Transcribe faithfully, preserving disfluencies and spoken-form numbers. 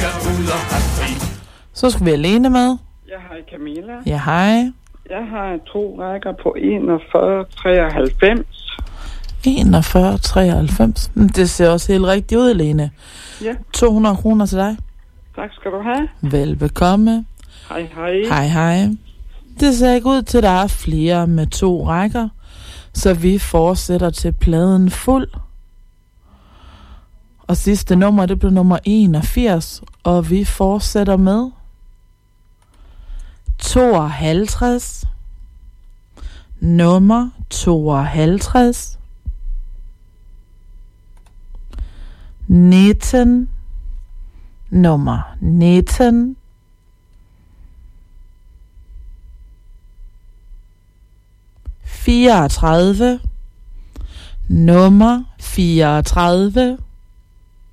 skal ud og have fri. Så skal vi alene med. Jeg har Camilla. Ja, hej. Jeg har to rækker på enogfyrre treoghalvfems. enogfyrre treoghalvfems. Det ser også helt rigtigt ud, Lene. Ja. to hundrede kroner til dig. Tak skal du have. Velbekomme. Hej, hej. Hej, hej. Det ser ikke ud til, at der er flere med to rækker, så vi fortsætter til pladen fuld. Og sidste nummer, det blev nummer enogfirs, og vi fortsætter med tooghalvtreds. Nummer tooghalvtreds. nitten. Nummer nitten. fireogtredive. Nummer fireogtredive.